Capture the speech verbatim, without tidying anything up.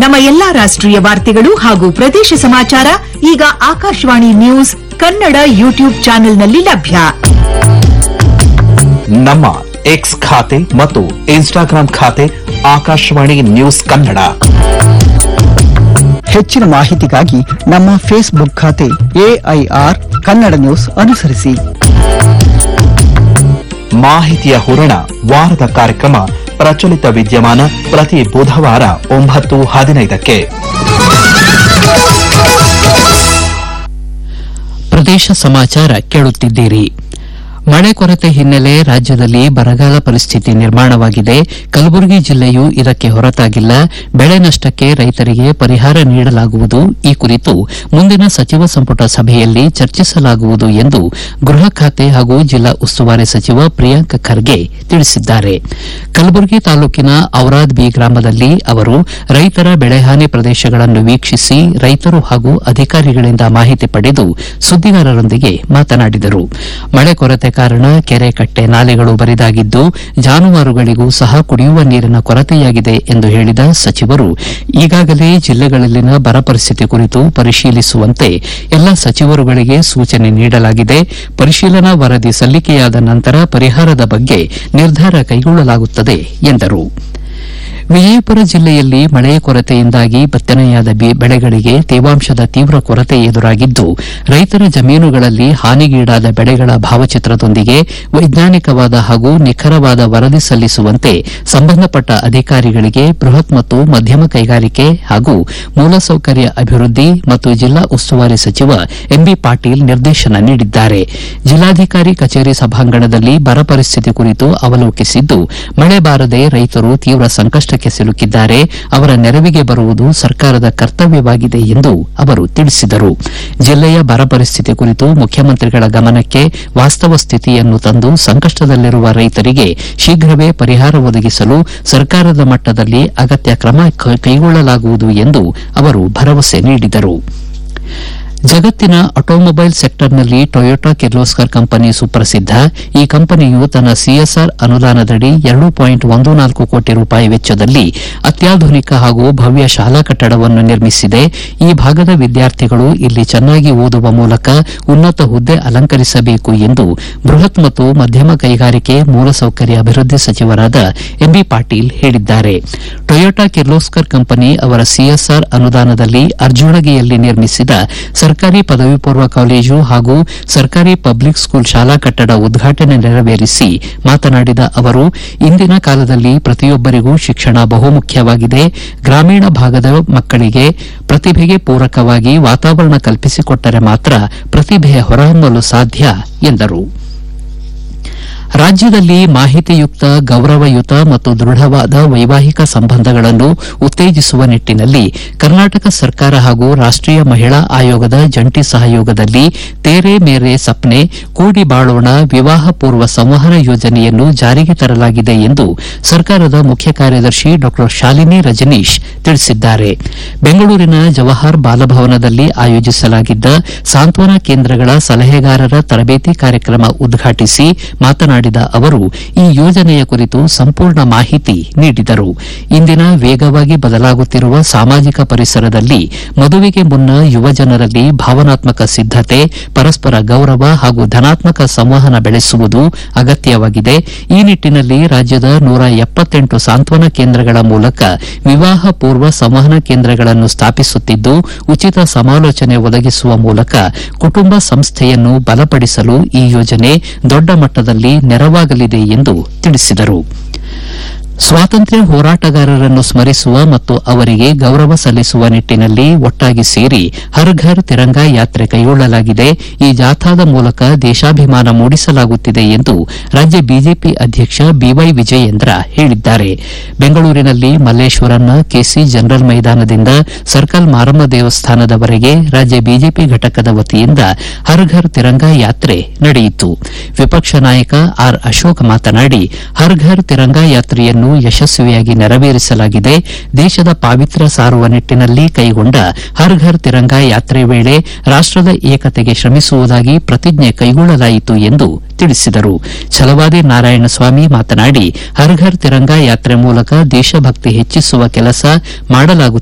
ನಮ್ಮ ಎಲ್ಲಾ ರಾಷ್ಟ್ರೀಯ ವಾರ್ತೆಗಳು ಹಾಗೂ ಪ್ರದೇಶ ಸಮಾಚಾರ ಈಗ ಆಕಾಶವಾಣಿ ನ್ಯೂಸ್ ಕನ್ನಡ ಯೂಟ್ಯೂಬ್ ಚಾನೆಲ್ನಲ್ಲಿ ಲಭ್ಯ. ನಮ್ಮ ಎಕ್ಸ್ ಖಾತೆ ಮತ್ತು ಇನ್ಸ್ಟಾಗ್ರಾಂ ಖಾತೆ ಆಕಾಶವಾಣಿ ನ್ಯೂಸ್ ಕನ್ನಡ. ಹೆಚ್ಚಿನ ಮಾಹಿತಿಗಾಗಿ ನಮ್ಮ ಫೇಸ್ಬುಕ್ ಖಾತೆ ಎಐಆರ್ ಕನ್ನಡ ನ್ಯೂಸ್ ಅನುಸರಿಸಿ. ಮಾಹಿತಿಯ ಹೂರಣ ವಾರದ ಕಾರ್ಯಕ್ರಮ ಪ್ರಚಲಿತ ವಿದ್ಯಮಾನ ಪ್ರತಿ ಬುಧವಾರ ಒಂಬತ್ತು ಹದಿನೈದಕ್ಕೆ. ಪ್ರದೇಶ ಸಮಾಚಾರ ಕೇಳುತ್ತಿದ್ದೀರಿ. ಮಳೆ ಕೊರತೆ ಹಿನ್ನೆಲೆ ರಾಜ್ಯದಲ್ಲಿ ಬರಗಾಲ ಪರಿಸ್ಥಿತಿ ನಿರ್ಮಾಣವಾಗಿದೆ. ಕಲಬುರಗಿ ಜಿಲ್ಲೆಯೂ ಇದಕ್ಕೆ ಹೊರತಾಗಿಲ್ಲ. ಬೆಳೆ ನಷ್ಟಕ್ಕೆ ರೈತರಿಗೆ ಪರಿಹಾರ ನೀಡಲಾಗುವುದು. ಈ ಕುರಿತು ಮುಂದಿನ ಸಚಿವ ಸಂಪುಟ ಸಭೆಯಲ್ಲಿ ಚರ್ಚಿಸಲಾಗುವುದು ಎಂದು ಗೃಹ ಖಾತೆ ಹಾಗೂ ಜಿಲ್ಲಾ ಉಸ್ತುವಾರಿ ಸಚಿವ ಪ್ರಿಯಾಂಕ್ ಖರ್ಗೆ ತಿಳಿಸಿದ್ದಾರೆ. ಕಲಬುರಗಿ ತಾಲೂಕಿನ ಔರಾದ್ ಬಿ ಗ್ರಾಮದಲ್ಲಿ ಅವರು ರೈತರ ಬೆಳೆಹಾನಿ ಪ್ರದೇಶಗಳನ್ನು ವೀಕ್ಷಿಸಿ ರೈತರು ಹಾಗೂ ಅಧಿಕಾರಿಗಳಿಂದ ಮಾಹಿತಿ ಪಡೆದು ಸುದ್ದಿಗಾರರೊಂದಿಗೆ ಮಾತನಾಡಿದರು. ಮಳೆ ಕೊರತೆ ಕಾರಣ ಕೆರೆ ಕಟ್ಟೆ ನಾಲೆಗಳು ಬರಿದಾಗಿದ್ದು ಜಾನುವಾರುಗಳಿಗೂ ಸಹ ಕುಡಿಯುವ ನೀರಿನ ಕೊರತೆಯಾಗಿದೆ ಎಂದು ಹೇಳಿದ ಸಚಿವರು ಈಗಾಗಲೇ ಜಿಲ್ಲೆಗಳಲ್ಲಿನ ಬರ ಪರಿಸ್ಥಿತಿ ಕುರಿತು ಪರಿಶೀಲಿಸುವಂತೆ ಎಲ್ಲ ಸಚಿವರುಗಳಿಗೆ ಸೂಚನೆ ನೀಡಲಾಗಿದೆ. ಪರಿಶೀಲನಾ ವರದಿ ಸಲ್ಲಿಕೆಯಾದ ನಂತರ ಪರಿಹಾರದ ಬಗ್ಗೆ ನಿರ್ಧಾರ ಕೈಗೊಳ್ಳಲಾಗುತ್ತದೆ ಎಂದರು. ವಿಜಯಪುರ ಜಿಲ್ಲೆಯಲ್ಲಿ ಮಳೆಯ ಕೊರತೆಯಿಂದಾಗಿ ಬಿತ್ತನೆಯಾದ ಬೆಳೆಗಳಿಗೆ ತೇವಾಂಶದ ತೀವ್ರ ಕೊರತೆ ಎದುರಾಗಿದ್ದು ರೈತರ ಜಮೀನುಗಳಲ್ಲಿ ಹಾನಿಗೀಡಾದ ಬೆಳೆಗಳ ಭಾವಚಿತ್ರದೊಂದಿಗೆ ವೈಜ್ಞಾನಿಕವಾದ ಹಾಗೂ ನಿಖರವಾದ ವರದಿ ಸಲ್ಲಿಸುವಂತೆ ಸಂಬಂಧಪಟ್ಟ ಅಧಿಕಾರಿಗಳಿಗೆ ಬೃಹತ್ ಮತ್ತು ಮಧ್ಯಮ ಕೈಗಾರಿಕೆ ಹಾಗೂ ಮೂಲಸೌಕರ್ಯ ಅಭಿವೃದ್ಧಿ ಮತ್ತು ಜಿಲ್ಲಾ ಉಸ್ತುವಾರಿ ಸಚಿವ ಎಂಬಿ ಪಾಟೀಲ್ ನಿರ್ದೇಶನ ನೀಡಿದ್ದಾರೆ. ಜಿಲ್ಲಾಧಿಕಾರಿ ಕಚೇರಿ ಸಭಾಂಗಣದಲ್ಲಿ ಬರ ಪರಿಸ್ಥಿತಿ ಕುರಿತು ಅವಲೋಕಿಸಿದ್ದು ಮಳೆ ಬಾರದೆ ರೈತರು ತೀವ್ರ ಸಂಕಷ್ಟ ಸಿಲುಕಿದ್ದಾರೆ. ಅವರ ನೆರವಿಗೆ ಬರುವುದು ಸರ್ಕಾರದ ಕರ್ತವ್ಯವಾಗಿದೆ ಎಂದು ಅವರು ತಿಳಿಸಿದರು. ಜಿಲ್ಲೆಯ ಬರ ಪರಿಸ್ಥಿತಿ ಕುರಿತು ಮುಖ್ಯಮಂತ್ರಿಗಳ ಗಮನಕ್ಕೆ ವಾಸ್ತವ ಸ್ಥಿತಿಯನ್ನು ತಂದು ಸಂಕಷ್ಟದಲ್ಲಿರುವ ರೈತರಿಗೆ ಶೀಘ್ರವೇ ಪರಿಹಾರ ಒದಗಿಸಲು ಸರ್ಕಾರದ ಮಟ್ಟದಲ್ಲಿ ಅಗತ್ಯ ಕ್ರಮ ಕೈಗೊಳ್ಳಲಾಗುವುದು ಎಂದು ಅವರು ಭರವಸೆ ನೀಡಿದರು. ಜಗತ್ತಿನ ಆಟೋಮೊಬೈಲ್ ಸೆಕ್ಟರ್ನಲ್ಲಿ ಟೊಯೋಟಾ ಕಿರ್ಲೋಸ್ಕರ್ ಕಂಪನಿ ಸುಪ್ರಸಿದ್ದ. ಈ ಕಂಪನಿಯು ತನ್ನ ಸಿಎಸ್ಆರ್ ಅನುದಾನದಡಿ ಎರಡು ಪಾಯಿಂಟ್ ಒಂದು ನಾಲ್ಕು ಕೋಟಿ ರೂಪಾಯಿ ವೆಚ್ಚದಲ್ಲಿ ಅತ್ಯಾಧುನಿಕ ಹಾಗೂ ಭವ್ಯ ಶಾಲಾ ಕಟ್ಟಡವನ್ನು ನಿರ್ಮಿಸಿದೆ. ಈ ಭಾಗದ ವಿದ್ಯಾರ್ಥಿಗಳು ಇಲ್ಲಿ ಚೆನ್ನಾಗಿ ಓದುವ ಮೂಲಕ ಉನ್ನತ ಹುದ್ದೆ ಅಲಂಕರಿಸಬೇಕು ಎಂದು ಬೃಹತ್ ಮತ್ತು ಮಧ್ಯಮ ಕೈಗಾರಿಕೆ ಮೂಲಸೌಕರ್ಯ ಅಭಿವೃದ್ಧಿ ಸಚಿವರಾದ ಎಂಬಿ ಪಾಟೀಲ್ ಹೇಳಿದ್ದಾರೆ. ಟೊಯೋಟಾ ಕಿರ್ಲೋಸ್ಕರ್ ಕಂಪನಿ ಅವರ ಸಿಎಸ್ಆರ್ ಅನುದಾನದಲ್ಲಿ ಅರ್ಜುಣಗಿಯಲ್ಲಿ ನಿರ್ಮಿಸಿದ ಸರ್ಕಾರಿ ಪದವಿ ಪೂರ್ವ ಕಾಲೇಜು ಹಾಗೂ ಸರ್ಕಾರಿ ಪಬ್ಲಿಕ್ ಸ್ಕೂಲ್ ಶಾಲಾ ಕಟ್ಟಡ ಉದ್ಘಾಟನೆ ನೆರವೇರಿಸಿ ಮಾತನಾಡಿದ ಅವರು ಇಂದಿನ ಕಾಲದಲ್ಲಿ ಪ್ರತಿಯೊಬ್ಬರಿಗೂ ಶಿಕ್ಷಣ ಬಹುಮುಖ್ಯವಾಗಿದೆ. ಗ್ರಾಮೀಣ ಭಾಗದ ಮಕ್ಕಳಿಗೆ ಪ್ರತಿಭೆಗೆ ಪೂರಕವಾಗಿ ವಾತಾವರಣ ಕಲ್ಪಿಸಿಕೊಟ್ಟರೆ ಮಾತ್ರ ಪ್ರತಿಭೆಯ ಹೊರಹೊಮ್ಮಲು ಸಾಧ್ಯ ಎಂದರು. ರಾಜ್ಯದಲ್ಲಿ ಮಾಹಿತಿಯುಕ್ತ ಗೌರವಯುತ ಮತ್ತು ದೃಢವಾದ ವೈವಾಹಿಕ ಸಂಬಂಧಗಳನ್ನು ಉತ್ತೇಜಿಸುವ ನಿಟ್ಟಿನಲ್ಲಿ ಕರ್ನಾಟಕ ಸರ್ಕಾರ ಹಾಗೂ ರಾಷ್ಟೀಯ ಮಹಿಳಾ ಆಯೋಗದ ಜಂಟಿ ಸಹಯೋಗದಲ್ಲಿ ತೇರೆ ಮೇರೆ ಸಪ್ನೆ ಕೂಡಿ ಬಾಳೋಣ ವಿವಾಹ ಪೂರ್ವ ಸಂವಹನ ಯೋಜನೆಯನ್ನು ಜಾರಿಗೆ ತರಲಾಗಿದೆ ಎಂದು ಸರ್ಕಾರದ ಮುಖ್ಯ ಕಾರ್ಯದರ್ಶಿ ಡಾ ಶಾಲಿನಿ ರಜನೀಶ್ ತಿಳಿಸಿದ್ದಾರೆ. ಬೆಂಗಳೂರಿನ ಜವಾಹರ್ ಬಾಲಭವನದಲ್ಲಿ ಆಯೋಜಿಸಲಾಗಿದ್ದ ಸಾಂತ್ವನ ಕೇಂದ್ರಗಳ ಸಲಹೆಗಾರರ ತರಬೇತಿ ಕಾರ್ಯಕ್ರಮ ಉದ್ಘಾಟಿಸಿ ಮಾತನಾಡಿದ ಅವರು ಈ ಯೋಜನೆಯ ಕುರಿತು ಸಂಪೂರ್ಣ ಮಾಹಿತಿ ನೀಡಿದರು. ಇಂದಿನ ವೇಗವಾಗಿ ಬದಲಾಗುತ್ತಿರುವ ಸಾಮಾಜಿಕ ಪರಿಸರದಲ್ಲಿ ಮದುವೆಗೆ ಮುನ್ನ ಯುವಜನರಲ್ಲಿ ಭಾವನಾತ್ಮಕ ಸಿದ್ದತೆ, ಪರಸ್ಪರ ಗೌರವ ಹಾಗೂ ಧನಾತ್ಮಕ ಸಂವಹನ ಬೆಳೆಸುವುದು ಅಗತ್ಯವಾಗಿದೆ. ಈ ನಿಟ್ಟಿನಲ್ಲಿ ರಾಜ್ಯದ ನೂರ ಎಪ್ಪತ್ತೆಂಟು ಸಾಂತ್ವನ ಕೇಂದ್ರಗಳ ಮೂಲಕ ವಿವಾಹ ಪೂರ್ವ ಸಂವಹನ ಕೇಂದ್ರಗಳನ್ನು ಸ್ಥಾಪಿಸುತ್ತಿದ್ದು ಉಚಿತ ಸಮಾಲೋಚನೆ ಒದಗಿಸುವ ಮೂಲಕ ಕುಟುಂಬ ಸಂಸ್ಥೆಯನ್ನು ಬಲಪಡಿಸಲು ಈ ಯೋಜನೆ ದೊಡ್ಡ ಮಟ್ಟದಲ್ಲಿ ನೆರವಾಗಲಿದೆ ಎಂದು ತಿಳಿಸಿದರು. ಸ್ವಾತಂತ್ರ್ಯ ಹೋರಾಟಗಾರರನ್ನು ಸ್ಮರಿಸುವ ಮತ್ತು ಅವರಿಗೆ ಗೌರವ ಸಲ್ಲಿಸುವ ನಿಟ್ಟಿನಲ್ಲಿ ಒಟ್ಟಾಗಿ ಸೇರಿ ಹರ್ ಘರ್ ತಿರಂಗಾ ಯಾತ್ರೆ ಕೈಗೊಳ್ಳಲಾಗಿದೆ. ಈ ಜಾಥಾದ ಮೂಲಕ ದೇಶಾಭಿಮಾನ ಮೂಡಿಸಲಾಗುತ್ತಿದೆ ಎಂದು ರಾಜ್ಯ ಬಿಜೆಪಿ ಅಧ್ಯಕ್ಷ ಬಿವೈ ವಿಜಯೇಂದ್ರ ಹೇಳಿದ್ದಾರೆ. ಬೆಂಗಳೂರಿನಲ್ಲಿ ಮಲ್ಲೇಶ್ವರಂನ ಕೆಸಿ ಜನರಲ್ ಮೈದಾನದಿಂದ ಸರ್ಕಲ್ ಮಾರಮ್ಮ ದೇವಸ್ಥಾನದವರೆಗೆ ರಾಜ್ಯ ಬಿಜೆಪಿ ಘಟಕದ ವತಿಯಿಂದ ಹರ್ ಘರ್ ತಿರಂಗಾ ಯಾತ್ರೆ ನಡೆಯಿತು. ವಿಪಕ್ಷ ನಾಯಕ ಆರ್ ಅಶೋಕ್ ಮಾತನಾಡಿ ಹರ್ ಘರ್ ತಿರಂಗಾ ಯಾತ್ರೆಯನ್ನು ಯಶಸ್ವಿಯಾಗಿ ನೆರವೇರಿಸಲಾಗಿದೆ. ದೇಶದ ಪಾವಿತ್ರ್ಯ ಸಾರುವ ನಿಟ್ಟಿನಲ್ಲಿ ಕೈಗೊಂಡ ಹರ್ ಘರ್ ತಿರಂಗಾ ಯಾತ್ರೆ ವೇಳೆ ರಾಷ್ಟದ ಏಕತೆಗೆ ಶ್ರಮಿಸುವುದಾಗಿ ಪ್ರತಿಜ್ಞೆ ಕೈಗೊಳ್ಳಲಾಯಿತು ಎಂದು ತಿಳಿಸಿದರು. ಛಲವಾದಿ ನಾರಾಯಣಸ್ವಾಮಿ ಮಾತನಾಡಿ ಹರ್ ಘರ್ ತಿರಂಗಾ ಯಾತ್ರೆ ಮೂಲಕ ದೇಶಭಕ್ತಿ ಹೆಚ್ಚಿಸುವ ಕೆಲಸ ಮಾಡಲಾಗುತ್ತಿದೆ